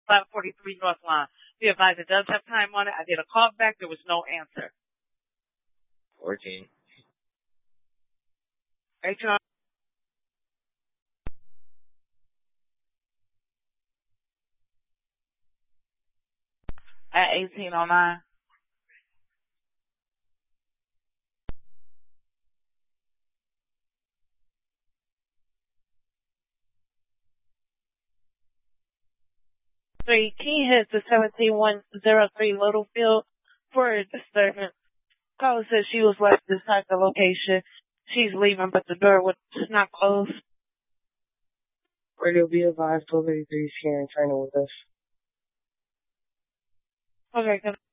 543 North Line. Be advised it does have time on it. I did a call back. There was no answer. 14. HR. At 1809. Three, key hit to 17103 Littlefield for a disturbance. Caller said she was left beside the location. She's leaving, but the door was not closed. Radio be advised, 1283 is here and training with us. Okay,